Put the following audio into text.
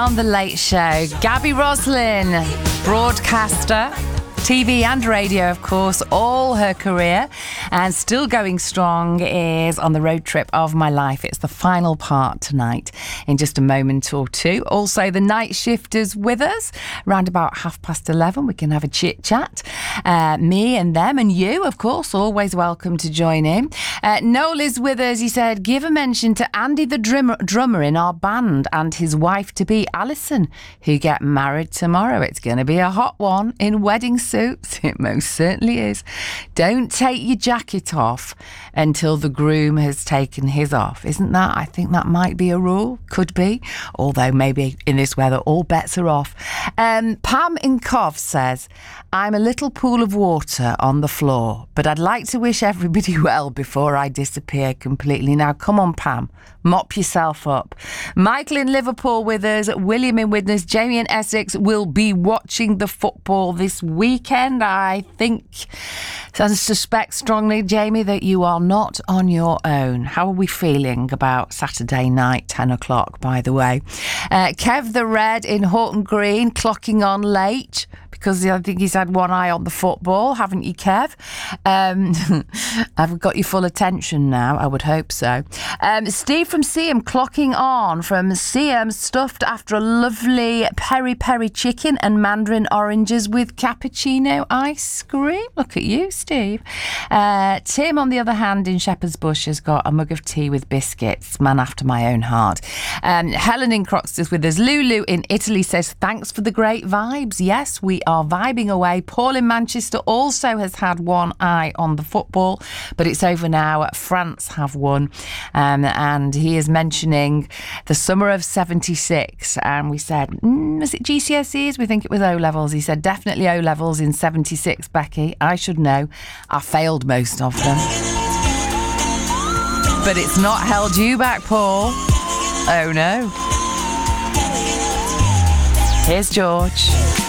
on The Late Show. Gabby Roslin, broadcaster, TV and radio, of course, all her career, and still going strong, is on the road trip of my life. It's the final part tonight in just a moment or two. Also, the night shifters with us around about 11:30. We can have a chit chat. Me and them and you, of course, always welcome to join in. Noel is with us. He said, give a mention to Andy the drummer in our band and his wife to be Alison, who get married tomorrow. It's going to be a hot one in wedding suits. It most certainly is. Don't take your jacket off until the groom has taken his off. Isn't that? I think that might be a rule. Could be. Although maybe in this weather all bets are off. Pam in Cov says, I'm a little pool of water on the floor, but I'd like to wish everybody well before I disappear completely. Now, come on, Pam. Mop yourself up. Michael in Liverpool with us, William in Widnes, Jamie in Essex will be watching the football this weekend. I think, I suspect strongly, Jamie, that you are not on your own. How are we feeling about Saturday night, 10 o'clock, by the way? Kev the Red in Horton Green, clocking on late, because I think he's had one eye on the football, haven't you, Kev? I've got your full attention now, I would hope so. Steve from Seaham clocking on from Seaham, stuffed after a lovely peri-peri chicken and mandarin oranges with cappuccino ice cream. Look at you, Steve. Tim, on the other hand, in Shepherd's Bush, has got a mug of tea with biscuits. Man after my own heart. Helen in Croxters with us. Lulu in Italy says, thanks for the great vibes. Yes, we are vibing away. Paul in Manchester also has had one eye on the football, but it's over now. France have won, and he is mentioning the summer of 76, and we said, was it GCSEs? We think it was O-levels. He said, definitely O-levels in 76, Becky. I should know. I failed most of them. But it's not held you back, Paul. Oh no. Here's George.